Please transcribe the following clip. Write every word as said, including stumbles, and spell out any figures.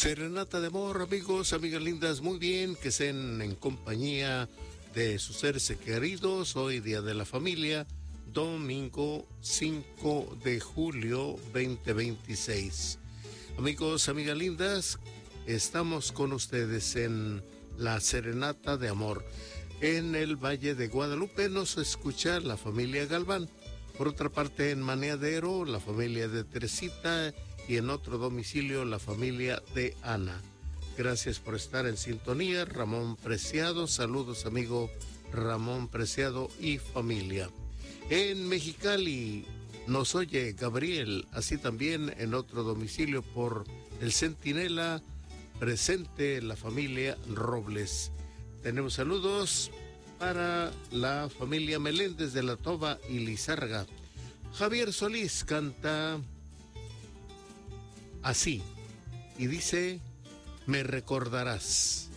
Serenata de amor, amigos, amigas lindas, muy bien, que estén en compañía de sus seres queridos. Hoy Día de la Familia, domingo cinco de julio veinte veintiséis. Amigos, amigas lindas, estamos con ustedes en la Serenata de Amor. En el Valle de Guadalupe nos escucha la familia Galván. Por otra parte, en Maneadero, la familia de Teresita, y en otro domicilio, la familia de Ana. Gracias por estar en sintonía. Ramón Preciado, saludos amigo Ramón Preciado y familia. En Mexicali nos oye Gabriel, así también en otro domicilio por el Centinela, presente la familia Robles. Tenemos saludos para la familia Meléndez de la Toba y Lizarga. Javier Solís canta así y dice: me recordarás.